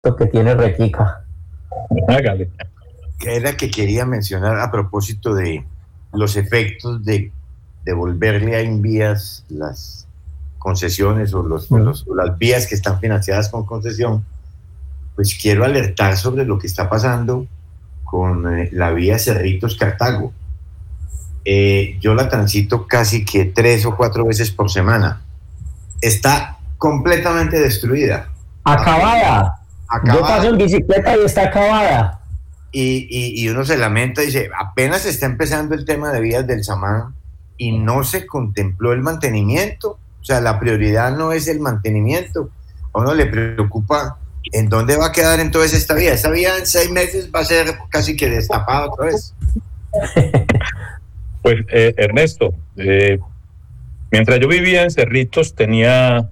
que tiene Requica. Hágale. Que era que quería mencionar a propósito de los efectos de devolverle a Invías las concesiones o las vías que están financiadas con concesión. Pues quiero alertar sobre lo que está pasando con la vía Cerritos-Cartago. Yo la transito casi que 3 o 4 veces por semana. Está completamente destruida. Acabada. Yo paso en bicicleta y está acabada. Y uno se lamenta y dice, apenas está empezando el tema de vías del Samán y no se contempló el mantenimiento. O sea, la prioridad no es el mantenimiento. A uno le preocupa en dónde va a quedar entonces esta vía. Esta vía en 6 meses va a ser casi que destapada otra vez. Pues Ernesto, mientras yo vivía en Cerritos tenía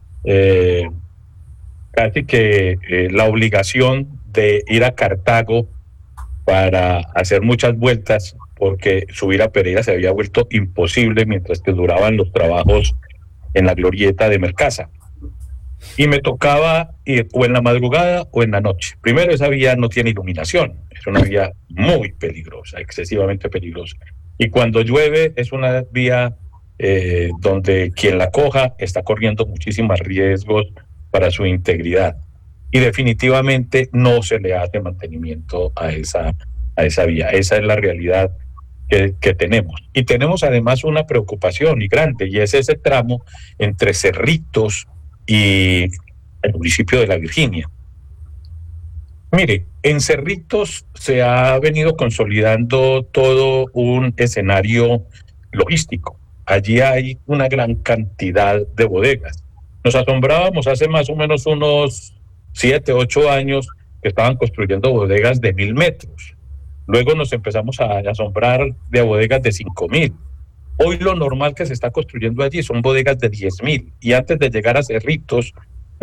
casi que la obligación de ir a Cartago para hacer muchas vueltas, porque subir a Pereira se había vuelto imposible mientras que duraban los trabajos en la glorieta de Mercaza. Y me tocaba ir o en la madrugada o en la noche. Primero, esa vía no tiene iluminación, es una vía muy peligrosa, excesivamente peligrosa. Y cuando llueve es una vía donde quien la coja está corriendo muchísimos riesgos para su integridad. Y definitivamente no se le hace mantenimiento a esa vía. Esa es la realidad que tenemos. Y tenemos además una preocupación y grande, y es ese tramo entre Cerritos y el municipio de La Virginia. Mire, en Cerritos se ha venido consolidando todo un escenario logístico. Allí hay una gran cantidad de bodegas. Nos asombrábamos hace más o menos unos 7, 8 años que estaban construyendo bodegas de 1.000 metros. Luego nos empezamos a asombrar de bodegas de 5.000. Hoy lo normal que se está construyendo allí son bodegas de 10.000. Y antes de llegar a Cerritos,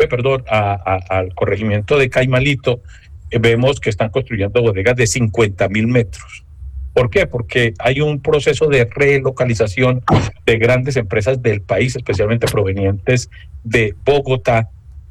al corregimiento de Caimalito, vemos que están construyendo bodegas de 50.000 metros. ¿Por qué? Porque hay un proceso de relocalización de grandes empresas del país, especialmente provenientes de Bogotá,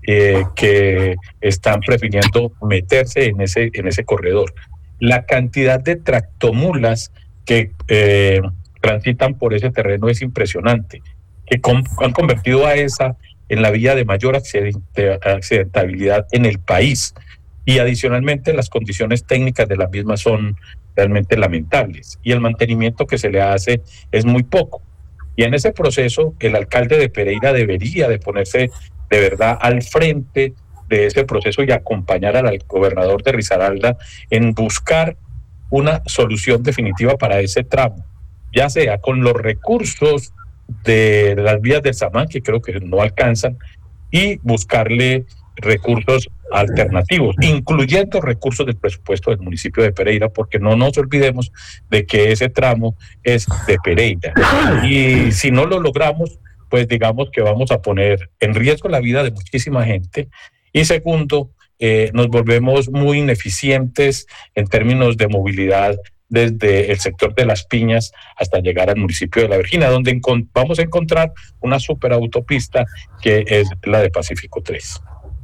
que están prefiriendo meterse en ese corredor. La cantidad de tractomulas que transitan por ese terreno es impresionante, que han convertido a esa en la vía de mayor accidentabilidad en el país. Y adicionalmente las condiciones técnicas de la misma son realmente lamentables y el mantenimiento que se le hace es muy poco. Y en ese proceso el alcalde de Pereira debería de ponerse de verdad al frente de ese proceso y acompañar al gobernador de Risaralda en buscar una solución definitiva para ese tramo, ya sea con los recursos de las vías del Samán, que creo que no alcanzan, y buscarle recursos alternativos, incluyendo recursos del presupuesto del municipio de Pereira, porque no nos olvidemos de que ese tramo es de Pereira. Y si no lo logramos, pues digamos que vamos a poner en riesgo la vida de muchísima gente. Y segundo, nos volvemos muy ineficientes en términos de movilidad desde el sector de Las Piñas hasta llegar al municipio de La Virginia, donde vamos a encontrar una superautopista que es la de Pacífico 3.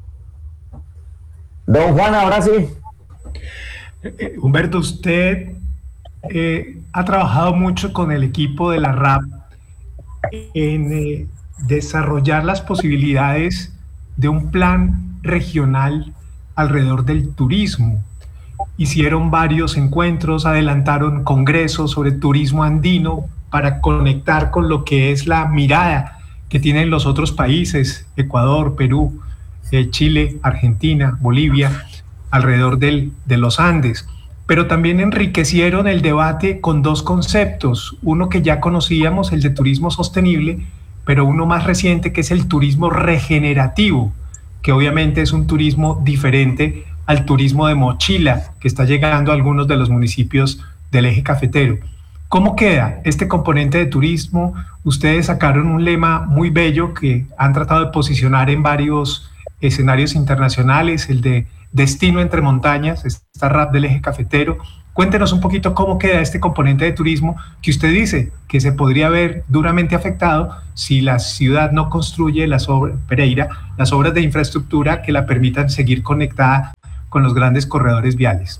Don Juan, ahora sí. Humberto, usted ha trabajado mucho con el equipo de la RAP en desarrollar las posibilidades de un plan regional alrededor del turismo. Hicieron varios encuentros, adelantaron congresos sobre turismo andino para conectar con lo que es la mirada que tienen los otros países, Ecuador, Perú, Chile, Argentina, Bolivia, alrededor de los Andes. Pero también enriquecieron el debate con dos conceptos, uno que ya conocíamos, el de turismo sostenible, pero uno más reciente que es el turismo regenerativo, que obviamente es un turismo diferente al turismo de mochila que está llegando a algunos de los municipios del eje cafetero. ¿Cómo queda este componente de turismo? Ustedes sacaron un lema muy bello que han tratado de posicionar en varios escenarios internacionales, el de destino entre montañas, esta RAP del eje cafetero, Cuéntenos un poquito cómo queda este componente de turismo que usted dice que se podría ver duramente afectado si la ciudad no construye Pereira, las obras de infraestructura que la permitan seguir conectada con los grandes corredores viales.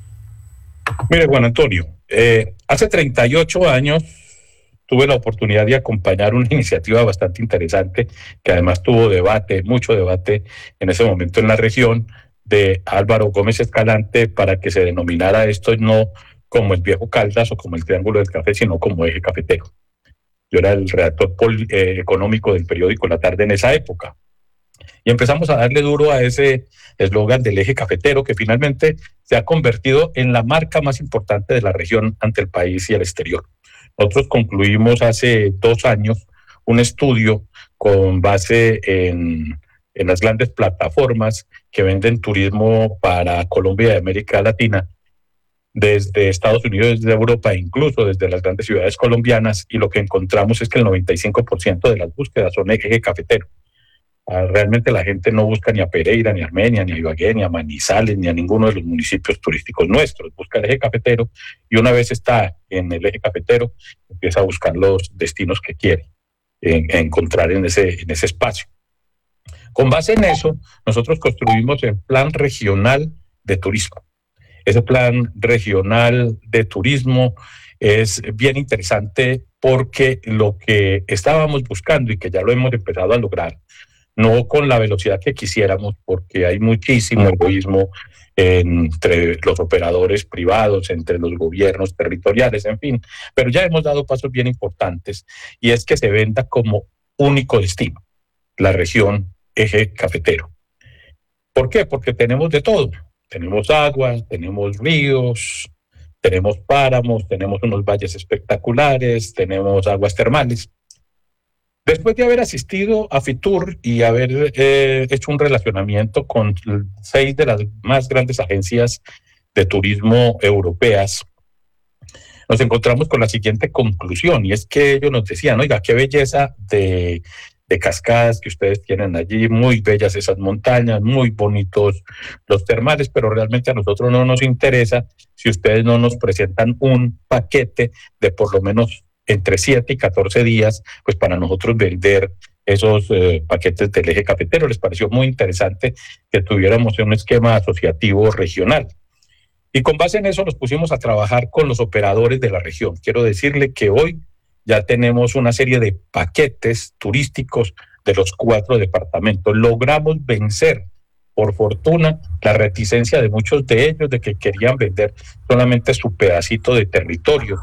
Mire, Juan Antonio, hace 38 años tuve la oportunidad de acompañar una iniciativa bastante interesante que además tuvo debate, mucho debate en ese momento en la región, de Álvaro Gómez Escalante, para que se denominara esto no como el Viejo Caldas o como el Triángulo del Café, sino como Eje Cafetero. Yo era el redactor económico del periódico La Tarde en esa época. Y empezamos a darle duro a ese eslogan del Eje Cafetero, que finalmente se ha convertido en la marca más importante de la región ante el país y el exterior. Nosotros concluimos hace 2 años un estudio con base en las grandes plataformas que venden turismo para Colombia y América Latina, desde Estados Unidos, desde Europa e incluso desde las grandes ciudades colombianas, y lo que encontramos es que el 95% de las búsquedas son Eje Cafetero. Realmente la gente no busca ni a Pereira, ni a Armenia, ni a Ibagué, ni a Manizales, ni a ninguno de los municipios turísticos nuestros. Busca el Eje Cafetero y una vez está en el Eje Cafetero empieza a buscar los destinos que quiere encontrar en ese espacio. Con base en eso, nosotros construimos el Plan Regional de Turismo. Ese Plan Regional de Turismo es bien interesante porque lo que estábamos buscando y que ya lo hemos empezado a lograr, no con la velocidad que quisiéramos, porque hay muchísimo egoísmo entre los operadores privados, entre los gobiernos territoriales, en fin, pero ya hemos dado pasos bien importantes, y es que se venda como único destino la región Eje Cafetero. ¿Por qué? Porque tenemos de todo. Tenemos agua, tenemos ríos, tenemos páramos, tenemos unos valles espectaculares, tenemos aguas termales. Después de haber asistido a Fitur y haber hecho un relacionamiento con 6 de las más grandes agencias de turismo europeas, nos encontramos con la siguiente conclusión, y es que ellos nos decían: oiga, qué belleza de cascadas que ustedes tienen allí, muy bellas esas montañas, muy bonitos los termales, pero realmente a nosotros no nos interesa si ustedes no nos presentan un paquete de por lo menos entre 7 y 14 días, pues para nosotros vender esos paquetes del Eje Cafetero. Les pareció muy interesante que tuviéramos un esquema asociativo regional. Y con base en eso nos pusimos a trabajar con los operadores de la región. Quiero decirle que hoy ya tenemos una serie de paquetes turísticos de los 4 departamentos. Logramos vencer, por fortuna, la reticencia de muchos de ellos de que querían vender solamente su pedacito de territorio,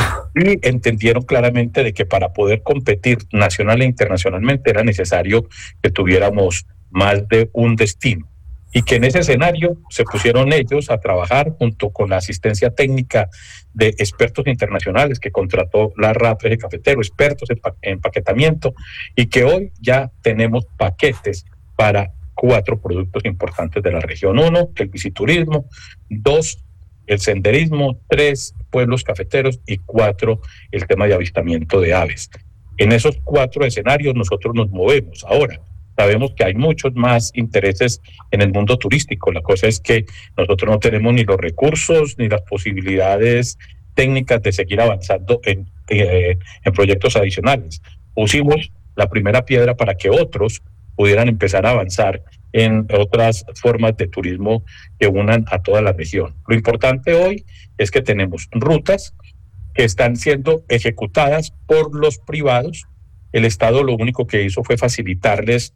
y entendieron claramente de que para poder competir nacional e internacionalmente era necesario que tuviéramos más de un destino, y que en ese escenario se pusieron ellos a trabajar junto con la asistencia técnica de expertos internacionales que contrató la RAP Eje Cafetero, expertos en empaquetamiento, y que hoy ya tenemos paquetes para 4 productos importantes de la región. 1, el biciturismo; 2, el senderismo; 3, pueblos cafeteros; y 4, el tema de avistamiento de aves. En esos 4 escenarios nosotros nos movemos. Ahora, sabemos que hay muchos más intereses en el mundo turístico. La cosa es que nosotros no tenemos ni los recursos ni las posibilidades técnicas de seguir avanzando en proyectos adicionales. Pusimos la primera piedra para que otros pudieran empezar a avanzar en otras formas de turismo que unan a toda la región. Lo importante hoy es que tenemos rutas que están siendo ejecutadas por los privados. El Estado lo único que hizo fue facilitarles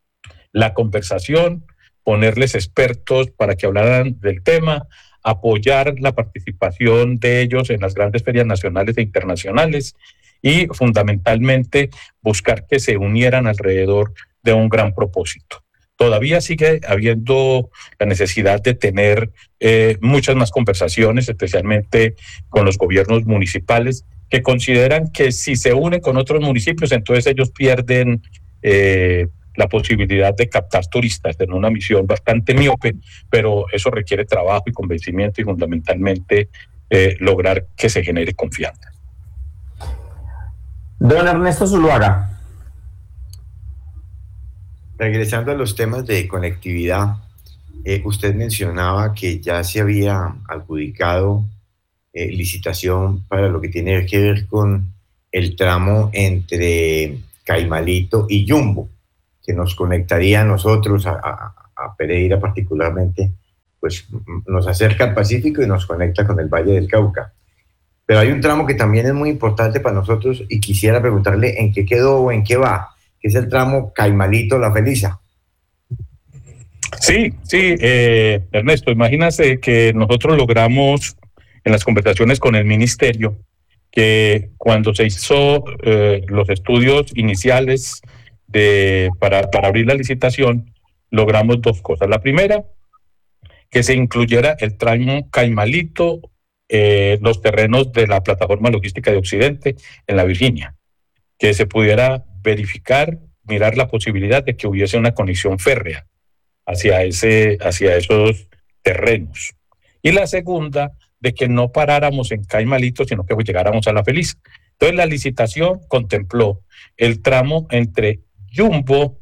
la conversación, ponerles expertos para que hablaran del tema, apoyar la participación de ellos en las grandes ferias nacionales e internacionales, y fundamentalmente buscar que se unieran alrededor de un gran propósito. Todavía sigue habiendo la necesidad de tener muchas más conversaciones, especialmente con los gobiernos municipales, que consideran que si se unen con otros municipios, entonces ellos pierden la posibilidad de captar turistas, en una misión bastante miope, pero eso requiere trabajo y convencimiento, y fundamentalmente lograr que se genere confianza. Don Ernesto Zuluaga. Regresando a los temas de conectividad, usted mencionaba que ya se había adjudicado licitación para lo que tiene que ver con el tramo entre Caimalito y Yumbo, que nos conectaría a nosotros, a Pereira particularmente, pues nos acerca al Pacífico y nos conecta con el Valle del Cauca. Pero hay un tramo que también es muy importante para nosotros y quisiera preguntarle en qué quedó o en qué va, que es el tramo Caimalito-La Feliza. Sí, Ernesto, imagínate que nosotros logramos en las conversaciones con el ministerio que cuando se hizo los estudios iniciales para abrir la licitación, logramos dos cosas. La primera, que se incluyera el tramo Caimalito, los terrenos de la plataforma logística de Occidente en la Virginia, que se pudiera verificar, mirar la posibilidad de que hubiese una conexión férrea hacia esos terrenos. Y la segunda, de que no paráramos en Caimalito, sino que llegáramos a La Feliz. Entonces la licitación contempló el tramo entre Yumbo,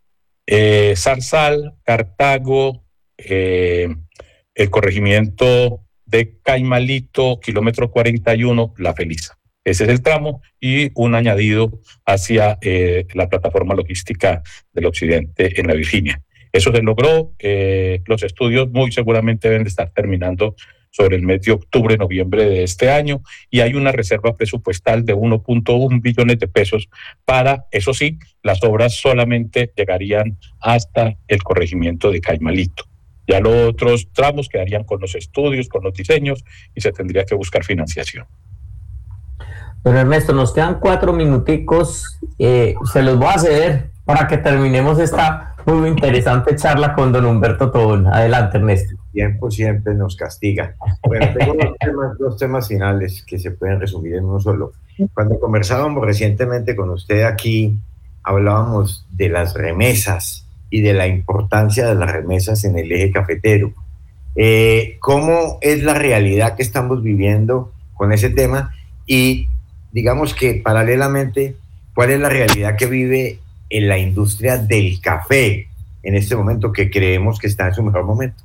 Zarzal, Cartago, el corregimiento de Caimalito, kilómetro 41, La Feliz. Ese es el tramo y un añadido hacia la plataforma logística del Occidente en la Virginia. Eso se logró, los estudios muy seguramente deben de estar terminando sobre el mes de octubre, noviembre de este año, y hay una reserva presupuestal de 1.1 billones de pesos para, eso sí, las obras solamente llegarían hasta el corregimiento de Caimalito. Ya los otros tramos quedarían con los estudios, con los diseños, y se tendría que buscar financiación. Don Ernesto, nos quedan 4 minuticos, se los voy a ceder para que terminemos esta muy interesante charla con don Humberto Tobón. Adelante, Ernesto. Tiempo siempre nos castiga. Bueno, tengo dos temas finales que se pueden resumir en uno solo. Cuando conversábamos recientemente con usted aquí, hablábamos de las remesas y de la importancia de las remesas en el eje cafetero. ¿Cómo es la realidad que estamos viviendo con ese tema? Y digamos que paralelamente, ¿cuál es la realidad que vive en la industria del café en este momento, que creemos que está en su mejor momento?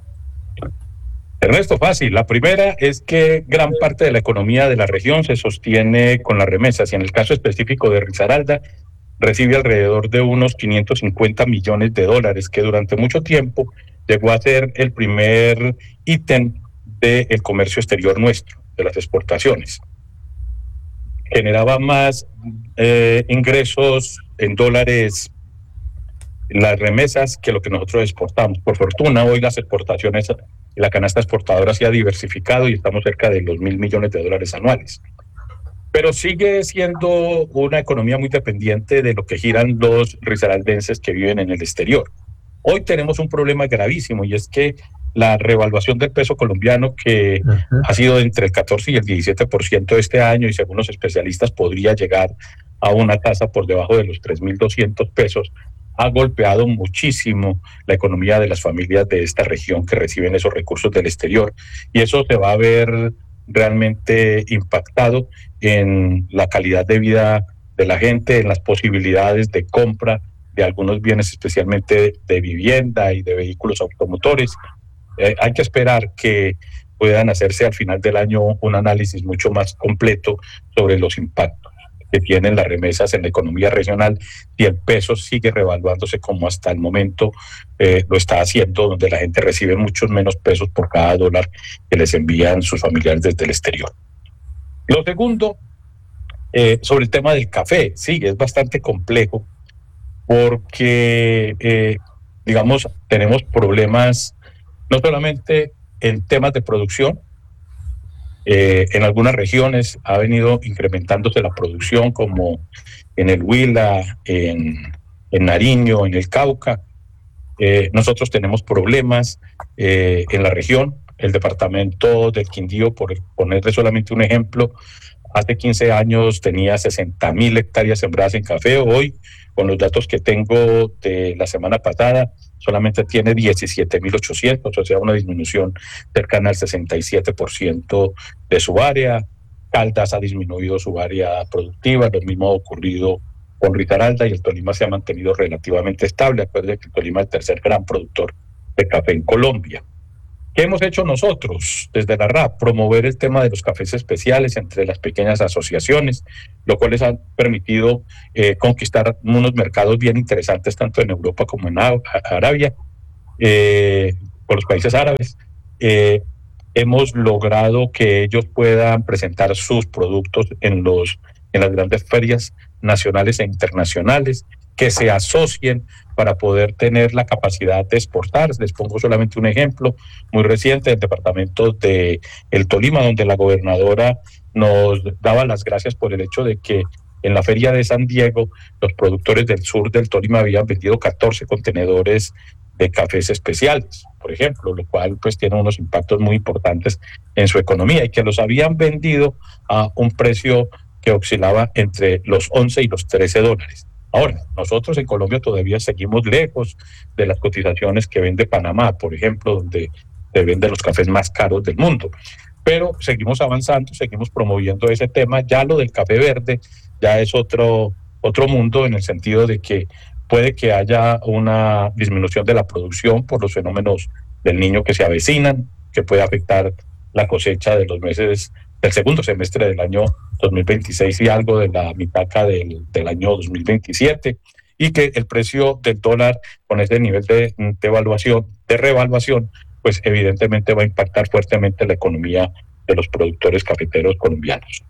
Ernesto, fácil. La primera es que gran parte de la economía de la región se sostiene con las remesas, y en el caso específico de Risaralda, recibe alrededor de unos 550 millones de dólares, que durante mucho tiempo llegó a ser el primer ítem del comercio exterior nuestro, de las exportaciones. Generaba más ingresos en dólares las remesas que lo que nosotros exportamos. Por fortuna, hoy las exportaciones, la canasta exportadora se ha diversificado y estamos cerca de los 1.000 millones de dólares anuales. Pero sigue siendo una economía muy dependiente de lo que giran los risaraldenses que viven en el exterior. Hoy tenemos un problema gravísimo, y es que la revaluación del peso colombiano, que ha sido entre el 14 y el 17% este año, y según los especialistas podría llegar a una tasa por debajo de los 3.200 pesos, ha golpeado muchísimo la economía de las familias de esta región que reciben esos recursos del exterior, y eso se va a ver realmente impactado en la calidad de vida de la gente, en las posibilidades de compra de algunos bienes, especialmente de vivienda y de vehículos automotores. Hay que esperar que puedan hacerse al final del año un análisis mucho más completo sobre los impactos que tienen las remesas en la economía regional, si el peso sigue revaluándose como hasta el momento lo está haciendo, donde la gente recibe muchos menos pesos por cada dólar que les envían sus familiares desde el exterior. Lo segundo, sobre el tema del café, sí, es bastante complejo, porque, digamos, tenemos problemas no solamente en temas de producción. En algunas regiones ha venido incrementándose la producción, como en el Huila, en Nariño, en el Cauca. Nosotros tenemos problemas en la región. El departamento del Quindío, por ponerle solamente un ejemplo, hace 15 años tenía 60.000 hectáreas sembradas en café. Hoy, con los datos que tengo de la semana pasada, solamente tiene 17.800, o sea, una disminución cercana al 67% de su área. Caldas ha disminuido su área productiva, lo mismo ha ocurrido con Risaralda, y el Tolima se ha mantenido relativamente estable. Acuérdense que el Tolima es el tercer gran productor de café en Colombia. ¿Qué hemos hecho nosotros desde la RAP? Promover el tema de los cafés especiales entre las pequeñas asociaciones, lo cual les ha permitido conquistar unos mercados bien interesantes tanto en Europa como en Arabia, con los países árabes. Hemos logrado que ellos puedan presentar sus productos en las grandes ferias nacionales e internacionales, que se asocien para poder tener la capacidad de exportar. Les pongo solamente un ejemplo muy reciente del departamento de el Tolima, donde la gobernadora nos daba las gracias por el hecho de que en la feria de San Diego los productores del sur del Tolima habían vendido 14 contenedores de cafés especiales, por ejemplo, lo cual pues tiene unos impactos muy importantes en su economía, y que los habían vendido a un precio que oscilaba entre los 11 y los 13 dólares. Ahora, nosotros en Colombia todavía seguimos lejos de las cotizaciones que vende Panamá, por ejemplo, donde se venden los cafés más caros del mundo. Pero seguimos avanzando, seguimos promoviendo ese tema. Ya lo del café verde ya es otro mundo, en el sentido de que puede que haya una disminución de la producción por los fenómenos del Niño que se avecinan, que puede afectar la cosecha de los meses del segundo semestre del año 2026 y algo de la mitad del año 2027, y que el precio del dólar con ese nivel de revaluación, pues evidentemente va a impactar fuertemente la economía de los productores cafeteros colombianos.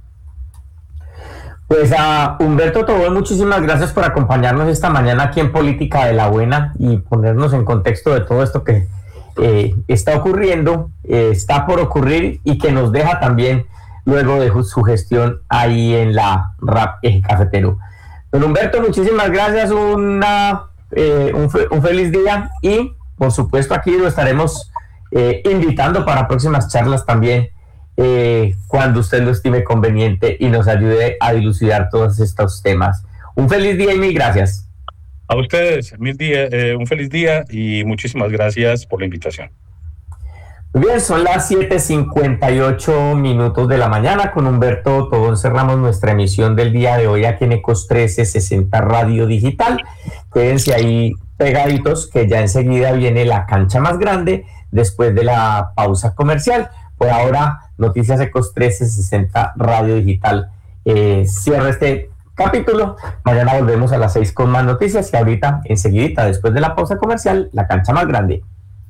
Pues a Humberto Tobón, muchísimas gracias por acompañarnos esta mañana aquí en Política de la Buena y ponernos en contexto de todo esto que está ocurriendo, está por ocurrir, y que nos deja también luego de su gestión ahí en la RAP Eje Cafetero. Don Humberto, muchísimas gracias, un feliz día, y por supuesto aquí lo estaremos invitando para próximas charlas también, cuando usted lo estime conveniente y nos ayude a dilucidar todos estos temas. Un feliz día y mil gracias. A ustedes, un feliz día y muchísimas gracias por la invitación. Muy bien, son las 7:58 minutos de la mañana. Con Humberto Tobón cerramos nuestra emisión del día de hoy aquí en Ecos 1360 Radio Digital. Quédense ahí pegaditos, que ya enseguida viene la cancha más grande después de la pausa comercial. Por ahora, Noticias Ecos 1360 Radio Digital cierra este capítulo. Mañana volvemos a las 6 con más noticias, y ahorita, enseguidita, después de la pausa comercial, la cancha más grande.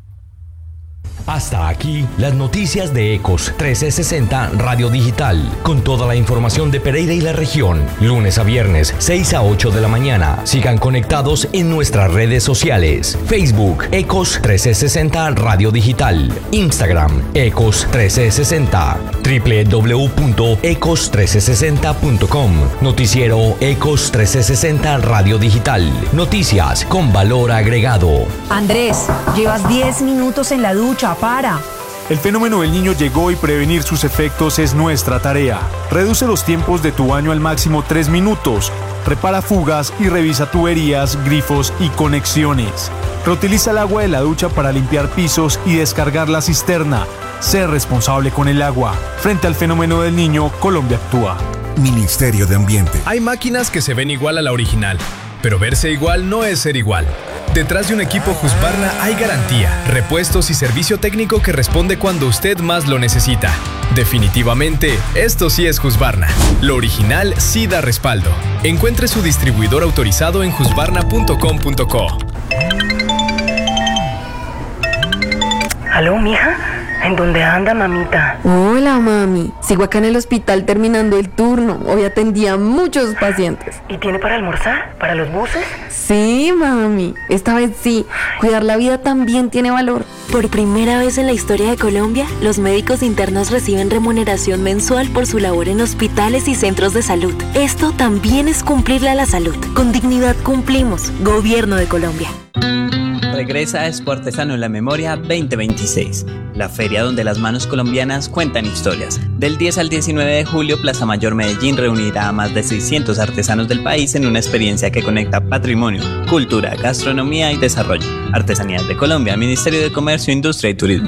Hasta aquí las noticias de Ecos 1360 Radio Digital, con toda la información de Pereira y la región, lunes a viernes, 6 a 8 de la mañana. Sigan conectados en nuestras redes sociales: Facebook, Ecos 1360 Radio Digital, Instagram, Ecos 1360, www.ecos1360.com, noticiero Ecos 1360 Radio Digital, noticias con valor agregado. Andrés, llevas 10 minutos en la ducha, para. El fenómeno del Niño llegó y prevenir sus efectos es nuestra tarea. Reduce los tiempos de tu baño al máximo 3 minutos. Repara fugas y revisa tuberías, grifos y conexiones. Reutiliza el agua de la ducha para limpiar pisos y descargar la cisterna. Sé responsable con el agua. Frente al fenómeno del Niño, Colombia actúa. Ministerio de Ambiente. Hay máquinas que se ven igual a la original, pero verse igual no es ser igual. Detrás de un equipo Husqvarna hay garantía, repuestos y servicio técnico que responde cuando usted más lo necesita. Definitivamente, esto sí es Husqvarna. Lo original sí da respaldo. Encuentre su distribuidor autorizado en husqvarna.com.co. ¿Aló, mija? ¿En dónde anda, mamita? Hola, mami. Sigo acá en el hospital terminando el turno. Hoy atendí a muchos pacientes. ¿Y tiene para almorzar? ¿Para los buses? Sí, mami. Esta vez sí. Cuidar la vida también tiene valor. Por primera vez en la historia de Colombia, los médicos internos reciben remuneración mensual por su labor en hospitales y centros de salud. Esto también es cumplirle a la salud. Con dignidad cumplimos. Gobierno de Colombia. Regresa Expo Artesano en la Memoria 2026, la feria donde las manos colombianas cuentan historias. Del 10 al 19 de julio, Plaza Mayor Medellín reunirá a más de 600 artesanos del país en una experiencia que conecta patrimonio, cultura, gastronomía y desarrollo. Artesanías de Colombia, Ministerio de Comercio, Industria y Turismo.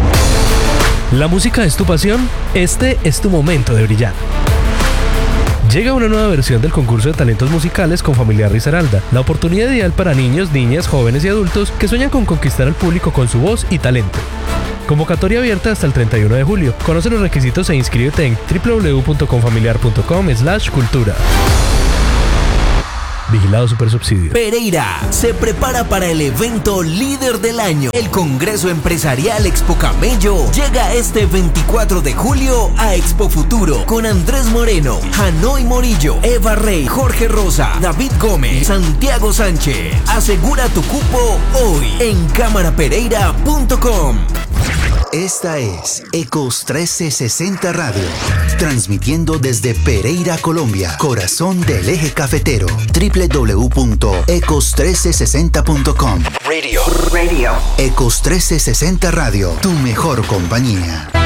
¿La música es tu pasión? Este es tu momento de brillar. Llega una nueva versión del concurso de talentos musicales con Familiar Risaralda, la oportunidad ideal para niños, niñas, jóvenes y adultos que sueñan con conquistar al público con su voz y talento. Convocatoria abierta hasta el 31 de julio. Conoce los requisitos e inscríbete en www.confamiliar.com/cultura. Vigilado Supersubsidio. Pereira se prepara para el evento líder del año. El Congreso Empresarial Expo Camello llega este 24 de julio a Expo Futuro con Andrés Moreno, Hanoi Morillo, Eva Rey, Jorge Rosa, David Gómez, Santiago Sánchez. Asegura tu cupo hoy en cámarapereira.com. Esta es Ecos 1360 Radio, transmitiendo desde Pereira, Colombia, corazón del eje cafetero. www.ecos1360.com. Radio. Ecos 1360 Radio, tu mejor compañía.